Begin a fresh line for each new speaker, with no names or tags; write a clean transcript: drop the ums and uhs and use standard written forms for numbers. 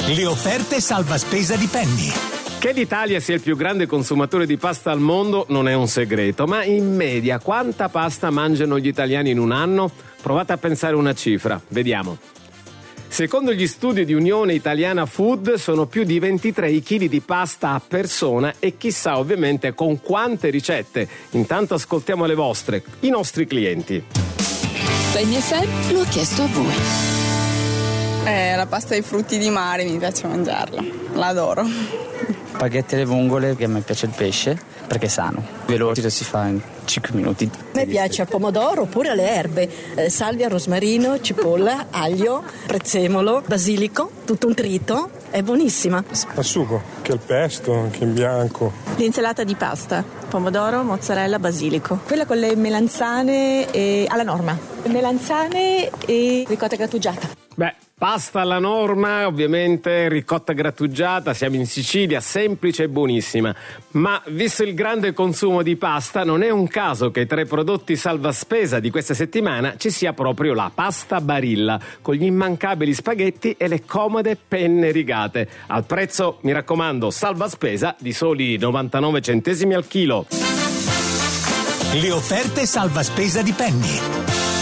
Le offerte salva spesa di Penny.
Che l'Italia sia il più grande consumatore di pasta al mondo non è un segreto, ma in media quanta pasta mangiano gli italiani in un anno? Provate a pensare una cifra, vediamo. Secondo gli studi di Unione Italiana Food sono più di 23 i chili di pasta a persona e chissà ovviamente con quante ricette. Intanto ascoltiamo le vostre, i nostri clienti.
Penny FM lo ha chiesto a voi.
La pasta ai frutti di mare, mi piace mangiarla, l'adoro.
Spaghetti alle vongole, che a me piace il pesce, perché è sano. Veloce, si fa in 5 minuti.
A me piace al pomodoro oppure alle erbe, salvia, rosmarino, cipolla, aglio, prezzemolo, basilico, tutto un trito, è buonissima.
Al sugo, che il pesto, anche in bianco.
L'insalata di pasta, pomodoro, mozzarella, basilico. Quella con le melanzane e alla norma. Melanzane e ricotta grattugiata.
Beh, pasta alla norma, ovviamente, ricotta grattugiata, siamo in Sicilia, semplice e buonissima. Ma visto il grande consumo di pasta, non è un caso che tra i prodotti salva spesa di questa settimana ci sia proprio la pasta Barilla, con gli immancabili spaghetti e le comode penne rigate. Al prezzo, mi raccomando, salva spesa di soli 99 centesimi al chilo.
Le offerte salva spesa di Penny.